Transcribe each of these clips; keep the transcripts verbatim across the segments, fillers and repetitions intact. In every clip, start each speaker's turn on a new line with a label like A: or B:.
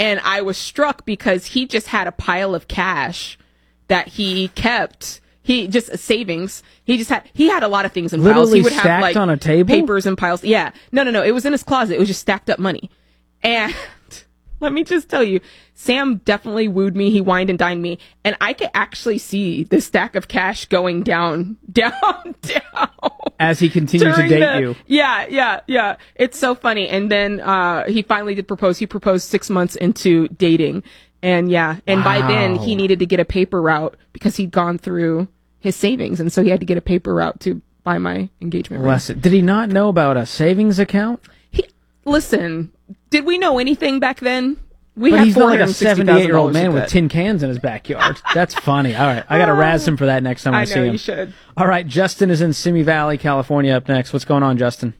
A: And I was struck because he just had a pile of cash that he kept. He just savings. He just had, he had a lot of things in piles.
B: Literally
A: He would
B: stacked
A: have like
B: on a table?
A: papers and piles. Yeah. No, no, no. It was in his closet. It was just stacked up money. And let me just tell you, Sam definitely wooed me. He wined and dined me. And I could actually see the stack of cash going down, down, down.
B: As he continued to date
A: the,
B: you.
A: Yeah, yeah, yeah. It's so funny. And then uh he finally did propose. He proposed six months into dating. And yeah, and
B: Wow.
A: by then he needed to get a paper route because he'd gone through his savings. And so he had to get a paper route to buy my engagement ring.
B: Bless it. Did he not know about a savings account?
A: He, listen, did we know anything back then? We
B: But
A: have
B: he's not like a seventy-eight-year-old man with
A: it.
B: tin cans in his backyard. That's funny. All right. I got to razz him for that next time I,
A: I
B: see
A: know,
B: him.
A: you should.
B: All right. Justin is in Simi Valley, California up next. What's going on, Justin?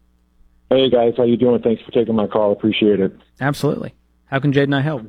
C: Hey, guys. How you doing? Thanks for taking my call. Appreciate it.
B: Absolutely. How can Jade and I help?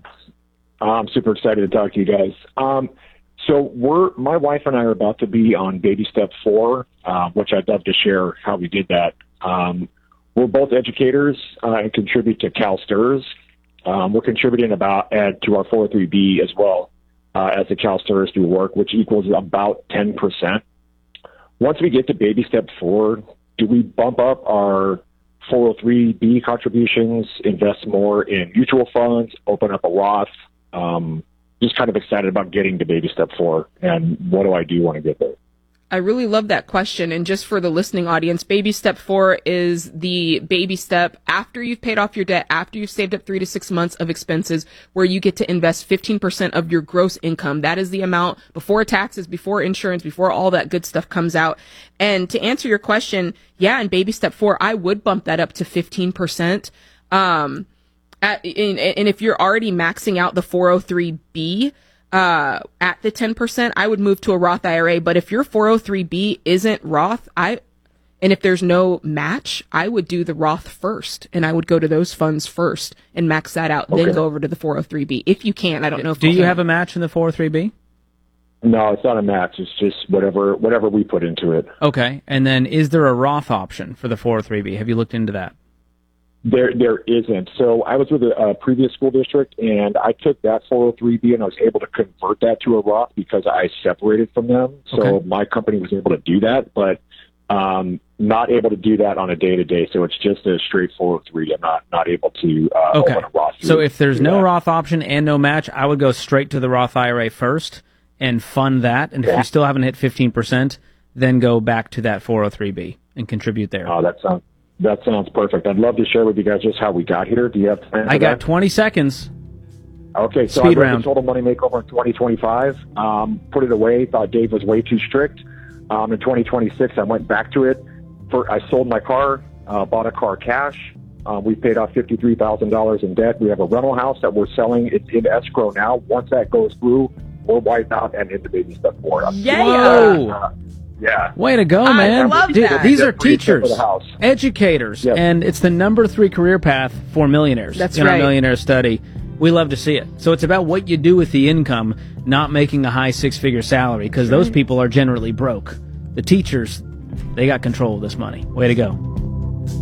C: I'm super excited to talk to you guys. Um, so we're my wife and I are about to be on baby step four, uh, which I'd love to share how we did that. Um, we're both educators uh, and contribute to CalSTRS. Um, we're contributing about add to our four oh three B as well uh, as the CalSTRS do work, which equals about ten percent. Once we get to baby step four, do we bump up our four oh three B contributions, invest more in mutual funds, open up a Roth? Um, just kind of excited about getting to baby step four, and what do I do when I get there?
A: I really love that question. And just for the listening audience, baby step four is the baby step after you've paid off your debt, after you've saved up three to six months of expenses, where you get to invest fifteen percent of your gross income. That is the amount before taxes, before insurance, before all that good stuff comes out. And to answer your question, yeah, in baby step four, I would bump that up to fifteen percent. Um, at, and, and if you're already maxing out the four oh three B, Uh, at the ten percent, I would move to a Roth I R A. But if your four oh three B isn't Roth, I, and if there's no match, I would do the Roth first, and I would go to those funds first and max that out,
C: Okay.
A: then go over to the four oh three B. If you can, I don't know if
B: Do you
A: can.
B: have a match in the four oh three B?
C: No, it's not a match. It's just whatever whatever we put into it.
B: Okay. And then is there a Roth option for the four oh three B? Have you looked into that?
C: There, there isn't. So I was with a, a previous school district, and I took that four oh three B, and I was able to convert that to a Roth because I separated from them. So
B: Okay.
C: my company was able to do that, but um, not able to do that on a day-to-day. So it's just a straight four oh three. I'm not, not able to uh,
B: Okay.
C: open a Roth.
B: So if there's
C: do
B: no
C: that.
B: Roth option and no match, I would go straight to the Roth I R A first and fund that. And if
C: Yeah.
B: you still haven't hit fifteen percent, then go back to that four oh three B and contribute there.
C: Oh, that sounds that sounds perfect. I'd love to share with you guys just how we got here. Do you have time for
B: I got
C: that?
B: twenty seconds.
C: Okay, so
B: Speed
C: I read
B: round.
C: the Total Money Makeover in twenty twenty-five, um, put it away, thought Dave was way too strict. Um, in twenty twenty-six, I went back to it. For I sold my car, uh, bought a car cash. Um, we paid off fifty-three thousand dollars in debt. We have a rental house that we're selling. It's in escrow now. Once that goes through, we're wiped out and into baby step four. I'm
A: Yeah.
B: Whoa.
C: Uh, yeah.
B: Way to go,
A: I
B: man.
A: love
B: Dude,
A: that.
B: these
C: Yeah,
B: are
C: pretty good for
B: teachers,
C: the house.
B: educators,
C: Yep.
B: and it's the number three career path for millionaires
A: That's
B: in our
A: right.
B: millionaire study. We love to see it. So it's about what you do with the income, not making a high six-figure salary, because those people are generally broke. The teachers, they got control of this money. Way to go.